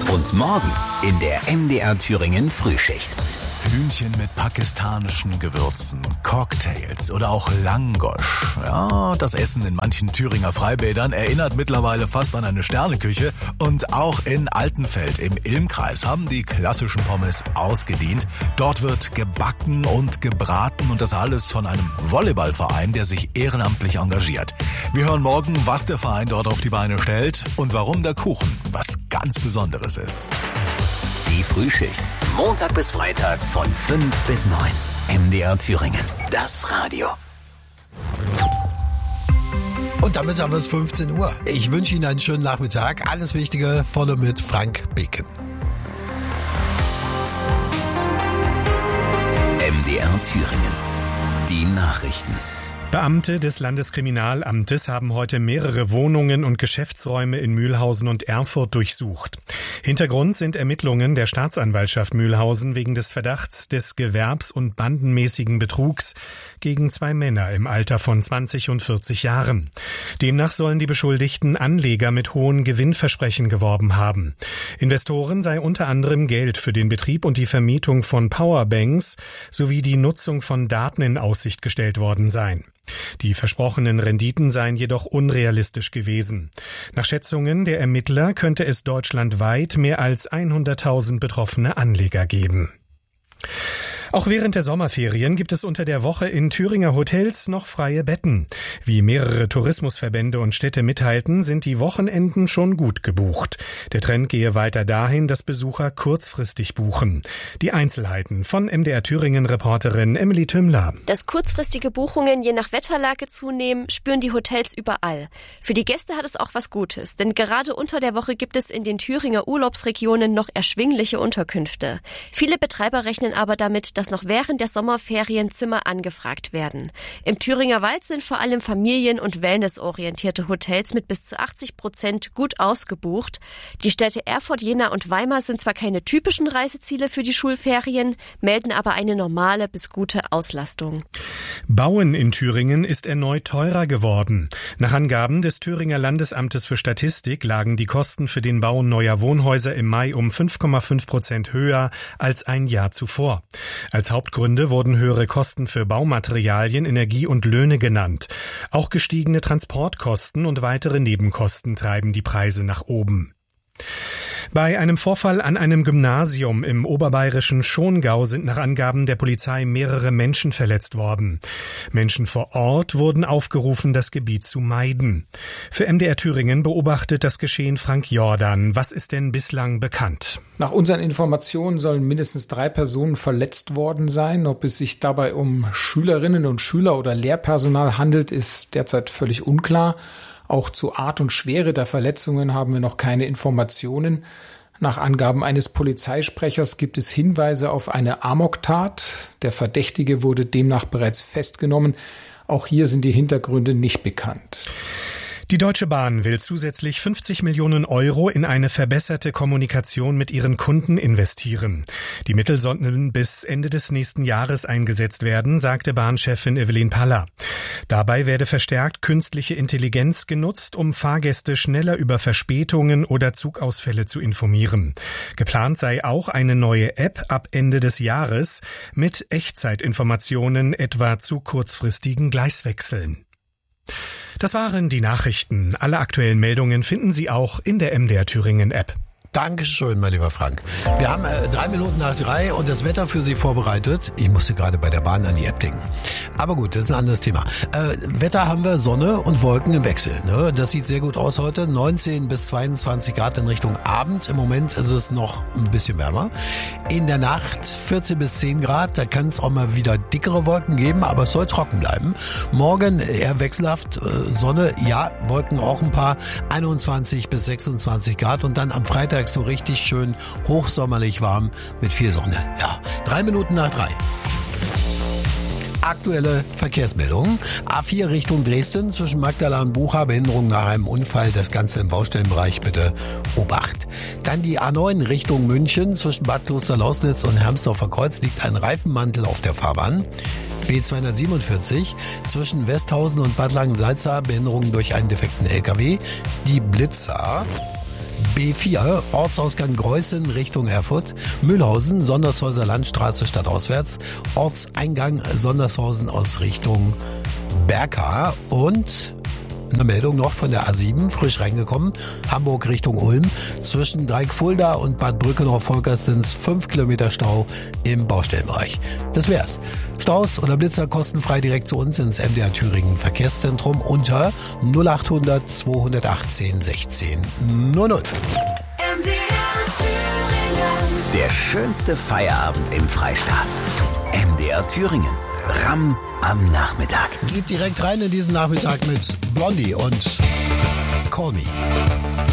Und morgen in der MDR Thüringen Frühschicht. Hühnchen mit pakistanischen Gewürzen, Cocktails oder auch Langosch. Ja, das Essen in manchen Thüringer Freibädern erinnert mittlerweile fast an eine Sterneküche. Und auch in Altenfeld im Ilmkreis haben die klassischen Pommes ausgedient. Dort wird gebacken und gebraten und das alles von einem Volleyballverein, der sich ehrenamtlich engagiert. Wir hören morgen, was der Verein dort auf die Beine stellt und warum der Kuchen was ganz Besonderes ist. Die Frühschicht. Montag bis Freitag von 5 bis 9. MDR Thüringen. Das Radio. Und damit haben wir es 15 Uhr. Ich wünsche Ihnen einen schönen Nachmittag. Alles Wichtige vorne mit Frank Beken. MDR Thüringen. Die Nachrichten. Beamte des Landeskriminalamtes haben heute mehrere Wohnungen und Geschäftsräume in Mühlhausen und Erfurt durchsucht. Hintergrund sind Ermittlungen der Staatsanwaltschaft Mühlhausen wegen des Verdachts des gewerbs- und bandenmäßigen Betrugs gegen 2 Männer im Alter von 20 und 40 Jahren. Demnach sollen die Beschuldigten Anleger mit hohen Gewinnversprechen geworben haben. Investoren sei unter anderem Geld für den Betrieb und die Vermietung von Powerbanks sowie die Nutzung von Daten in Aussicht gestellt worden sein. Die versprochenen Renditen seien jedoch unrealistisch gewesen. Nach Schätzungen der Ermittler könnte es deutschlandweit mehr als 100.000 betroffene Anleger geben. Auch während der Sommerferien gibt es unter der Woche in Thüringer Hotels noch freie Betten. Wie mehrere Tourismusverbände und Städte mitteilten, sind die Wochenenden schon gut gebucht. Der Trend gehe weiter dahin, dass Besucher kurzfristig buchen. Die Einzelheiten von MDR Thüringen-Reporterin Emily Tümmler. Dass kurzfristige Buchungen je nach Wetterlage zunehmen, spüren die Hotels überall. Für die Gäste hat es auch was Gutes, denn gerade unter der Woche gibt es in den Thüringer Urlaubsregionen noch erschwingliche Unterkünfte. Viele Betreiber rechnen aber damit, dass noch während der Sommerferien Zimmer angefragt werden. Im Thüringer Wald sind vor allem familien- und wellnessorientierte Hotels mit bis zu 80% gut ausgebucht. Die Städte Erfurt, Jena und Weimar sind zwar keine typischen Reiseziele für die Schulferien, melden aber eine normale bis gute Auslastung. Bauen in Thüringen ist erneut teurer geworden. Nach Angaben des Thüringer Landesamtes für Statistik lagen die Kosten für den Bau neuer Wohnhäuser im Mai um 5,5% höher als ein Jahr zuvor. Als Hauptgründe wurden höhere Kosten für Baumaterialien, Energie und Löhne genannt. Auch gestiegene Transportkosten und weitere Nebenkosten treiben die Preise nach oben. Bei einem Vorfall an einem Gymnasium im oberbayerischen Schongau sind nach Angaben der Polizei mehrere Menschen verletzt worden. Menschen vor Ort wurden aufgerufen, das Gebiet zu meiden. Für MDR Thüringen beobachtet das Geschehen Frank Jordan. Was ist denn bislang bekannt? Nach unseren Informationen sollen mindestens 3 Personen verletzt worden sein. Ob es sich dabei um Schülerinnen und Schüler oder Lehrpersonal handelt, ist derzeit völlig unklar. Auch zu Art und Schwere der Verletzungen haben wir noch keine Informationen. Nach Angaben eines Polizeisprechers gibt es Hinweise auf eine Amoktat. Der Verdächtige wurde demnach bereits festgenommen. Auch hier sind die Hintergründe nicht bekannt. Die Deutsche Bahn will zusätzlich 50 Millionen Euro in eine verbesserte Kommunikation mit ihren Kunden investieren. Die Mittel sollten bis Ende des nächsten Jahres eingesetzt werden, sagte Bahnchefin Evelyn Paller. Dabei werde verstärkt künstliche Intelligenz genutzt, um Fahrgäste schneller über Verspätungen oder Zugausfälle zu informieren. Geplant sei auch eine neue App ab Ende des Jahres mit Echtzeitinformationen etwa zu kurzfristigen Gleiswechseln. Das waren die Nachrichten. Alle aktuellen Meldungen finden Sie auch in der MDR Thüringen App. Dankeschön, mein lieber Frank. Wir haben 3 Minuten nach 3 und das Wetter für Sie vorbereitet. Ich musste gerade bei der Bahn an die App denken. Aber gut, das ist ein anderes Thema. Wetter haben wir Sonne und Wolken im Wechsel. Ne? Das sieht sehr gut aus heute. 19 bis 22 Grad in Richtung Abend. Im Moment ist es noch ein bisschen wärmer. In der Nacht 14 bis 10 Grad. Da kann es auch mal wieder dickere Wolken geben, aber es soll trocken bleiben. Morgen eher wechselhaft. Sonne, ja, Wolken auch ein paar. 21 bis 26 Grad und dann am Freitag so richtig schön hochsommerlich warm mit viel Sonne. Ja, 3 Minuten nach 3. Aktuelle Verkehrsmeldungen. A4 Richtung Dresden zwischen Magdala und Bucha, Behinderung nach einem Unfall, das Ganze im Baustellenbereich, bitte Obacht. Dann die A9 Richtung München zwischen Bad Klosterlausnitz und Hermsdorfer Kreuz liegt ein Reifenmantel auf der Fahrbahn. B247 zwischen Westhausen und Bad Langensalza, Behinderung durch einen defekten LKW. Die Blitzer. B4, Ortsausgang Greußen Richtung Erfurt, Mühlhausen, Sondershäuser Landstraße stadtauswärts, Ortseingang Sondershausen aus Richtung Berka und eine Meldung noch von der A7, frisch reingekommen, Hamburg Richtung Ulm. Zwischen Dreieck-Fulda und Bad Brückenhof-Volkers sind es 5 Kilometer Stau im Baustellenbereich. Das wär's. Staus oder Blitzer kostenfrei direkt zu uns ins MDR Thüringen Verkehrszentrum unter 0800 218 16 00. Der schönste Feierabend im Freistaat. MDR Thüringen. Ramm am Nachmittag. Geht direkt rein in diesen Nachmittag mit Blondie und Call Me.